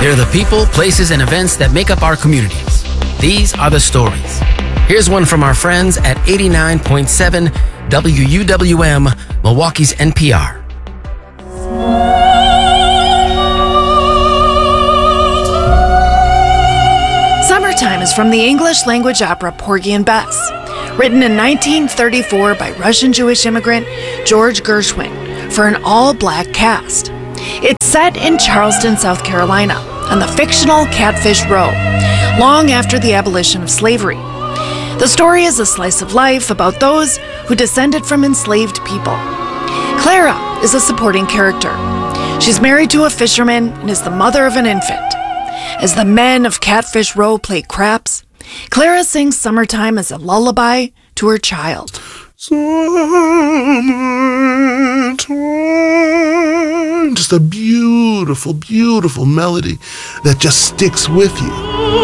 They're the people, places, and events that make up our communities. These are the stories. Here's one from our friends at 89.7 WUWM, Milwaukee's NPR. Summertime is from the English language opera Porgy and Bess, written in 1934 by Russian Jewish immigrant George Gershwin for an all-black cast. It's set in Charleston, South Carolina, on the fictional Catfish Row, long after the abolition of slavery. The story is a slice of life about those who descended from enslaved people. Clara is a supporting character. She's married to a fisherman and is the mother of an infant. As the men of Catfish Row play craps, Clara sings Summertime as a lullaby to her child. Summertime, just a beautiful, beautiful melody that just sticks with you.